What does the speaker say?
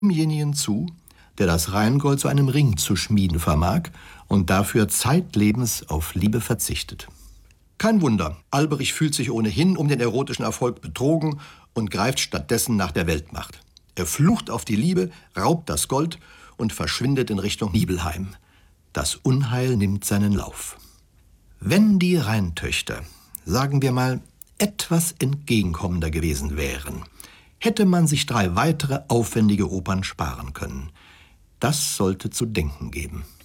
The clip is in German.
demjenigen zu, der das Rheingold zu einem Ring zu schmieden vermag und dafür zeitlebens auf Liebe verzichtet. Kein Wunder, Alberich fühlt sich ohnehin um den erotischen Erfolg betrogen und greift stattdessen nach der Weltmacht. Er flucht auf die Liebe, raubt das Gold und verschwindet in Richtung Nibelheim. Das Unheil nimmt seinen Lauf. Wenn die Rheintöchter, sagen wir mal, etwas entgegenkommender gewesen wären, hätte man sich 3 weitere aufwendige Opern sparen können. Das sollte zu denken geben.